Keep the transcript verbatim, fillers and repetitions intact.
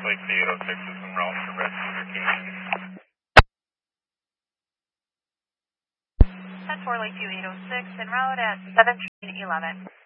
Lakeview eight oh six is en route for rectification. ten four Lakeview eight oh six, en route at seven eleven.